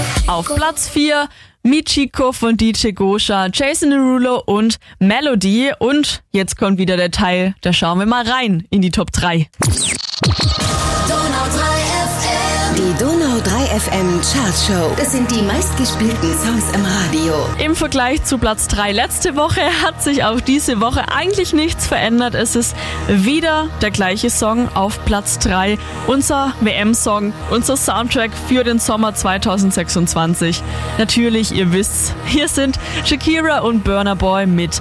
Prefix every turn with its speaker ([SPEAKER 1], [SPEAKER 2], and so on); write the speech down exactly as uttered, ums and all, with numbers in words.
[SPEAKER 1] Auf Platz vier Michiko von D J Gosha, Jason Derulo und Melody. Und jetzt kommt wieder der Teil, da schauen wir mal rein in die Top drei.
[SPEAKER 2] Die Donau drei F M Chartshow. Das sind die meistgespielten Songs im Radio.
[SPEAKER 1] Im Vergleich zu Platz drei letzte Woche hat sich auch diese Woche eigentlich nichts verändert. Es ist wieder der gleiche Song auf Platz drei. Unser W M-Song, unser Soundtrack für den Sommer zweitausendsechsundzwanzig. Natürlich, ihr wisst's, hier sind Shakira und Burna Boy mit